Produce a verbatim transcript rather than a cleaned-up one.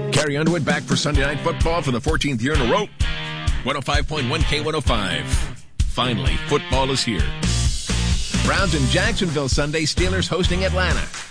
Carrie Underwood back for Sunday Night Football for the fourteenth year in a row. one oh five point one K one oh five. Finally, football is here. Browns in Jacksonville Sunday, Steelers hosting Atlanta.